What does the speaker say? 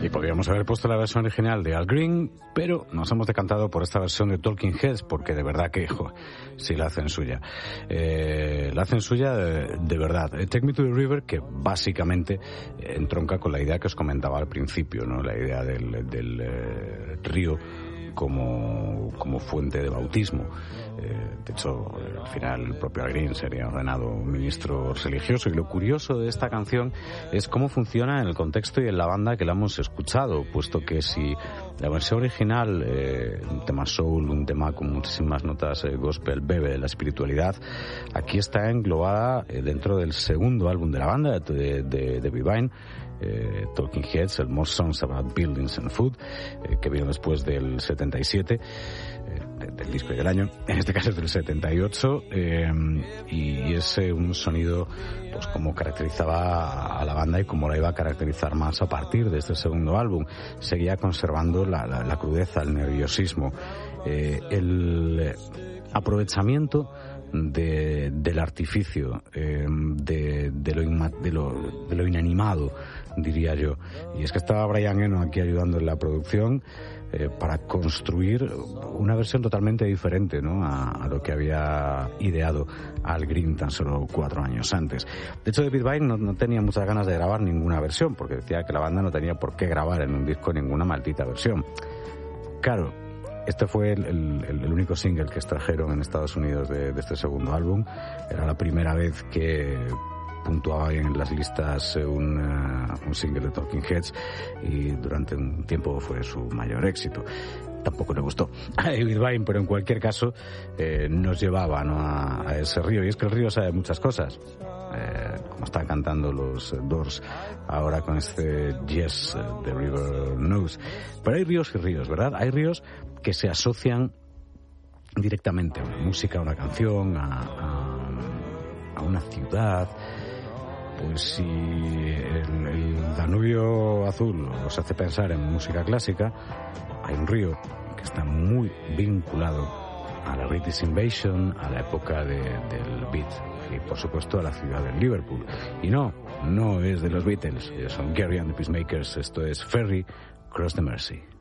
Y podríamos haber puesto la versión original de Al Green, pero nos hemos decantado por esta versión de Talking Heads, porque de verdad que, sí la hacen suya. La hacen suya de verdad. Take Me to the River, que básicamente entronca con la idea que os comentaba al principio, ¿no? La idea del río como fuente de bautismo. De hecho, al final el propio Al Green sería ordenado ministro religioso, y lo curioso de esta canción es cómo funciona en el contexto y en la banda que la hemos escuchado, puesto que si la versión original, un tema soul, un tema con muchísimas notas gospel, bebe de la espiritualidad, aquí está englobada dentro del segundo álbum de la banda, de David Vine, Talking Heads, el More Songs About Buildings and Food, que vino después del 77, del disco y del año, en este caso es del 78, y es un sonido pues como caracterizaba a la banda y como la iba a caracterizar más a partir de este segundo álbum. Seguía conservando la crudeza, el nerviosismo, el aprovechamiento del artificio, de lo inanimado, diría yo. Y es que estaba Brian Eno aquí ayudando en la producción para construir una versión totalmente diferente, ¿no?, a lo que había ideado Al Green tan solo 4 años antes. De hecho, David Vine no tenía muchas ganas de grabar ninguna versión, porque decía que la banda no tenía por qué grabar en un disco ninguna maldita versión. Claro, este fue el único single que extrajeron en Estados Unidos de este segundo álbum. Era la primera vez que puntuaba en las listas un single de Talking Heads, y durante un tiempo fue su mayor éxito. Tampoco le gustó a David Vine, pero en cualquier caso nos llevaba, ¿no?, a ese río. Y es que el río sabe muchas cosas, como están cantando los Doors ahora con este Yes, the River Knows. Pero hay ríos y ríos, ¿verdad? Hay ríos que se asocian directamente a una música, a una canción, a una ciudad. Pues si el Danubio azul os hace pensar en música clásica, hay un río que está muy vinculado a la British Invasion, a la época del Beat, y por supuesto a la ciudad de Liverpool. Y no es de los Beatles, son Gary and the Peacemakers. Esto es Ferry Cross the Mersey.